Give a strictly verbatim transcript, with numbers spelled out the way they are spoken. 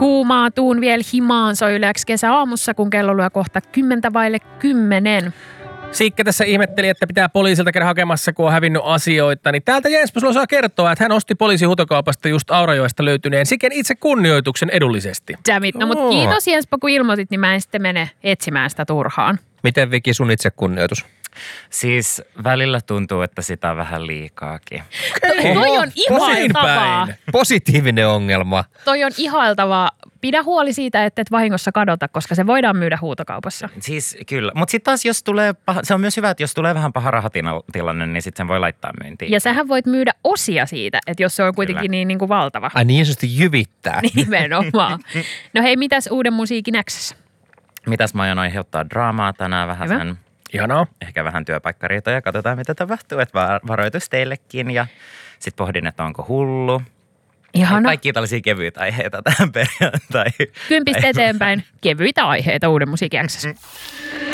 Kuumaa tuun vielä himaan soi yleäksi kesäaamussa, kun kello lyö kohta kymmentä vaille kymmenen. Siikka tässä ihmetteli, että pitää poliisilta käydä hakemassa, kun on hävinnyt asioita. Niin täältä Jenspas osaa kertoa, että hän osti poliisin huutokaupasta just Aurajoesta löytyneen Siken itse kunnioituksen edullisesti. Dammit, no mutta kiitos Jenspa, kun ilmoitit, niin mä en sitten mene etsimään sitä turhaan. Miten Viki sun itse kunnioitus? Siis välillä tuntuu, että sitä on vähän liikaakin. To, toi on ihailtavaa. Positiivinen ongelma. Toi on ihailtavaa. Pidä huoli siitä, että et vahingossa kadota, koska se voidaan myydä huutokaupassa. Siis kyllä, mutta sitten taas jos tulee paha, se on myös hyvä, että jos tulee vähän paha rahatilanne, niin sitten sen voi laittaa myyntiin. Ja sähän voit myydä osia siitä, että jos se on kuitenkin kyllä. niin, niin kuin valtava. Ai niin sanotusti jyvittää. Nimenomaan. No hei, mitäs uuden musiikin X:ssä? Mitäs mä aion aiheuttaa draamaa tänään vähän Hyvä. sen. Ihanaa. Ehkä vähän työpaikkariitoja, katsotaan mitä tapahtuu, että varoitus teillekin ja sitten pohdin, että onko hullu. Ihana. Kaikki tällaisia kevyitä aiheita tähän perjantai. Kympistä eteenpäin kevyitä aiheita uuden musiikin X:ssä.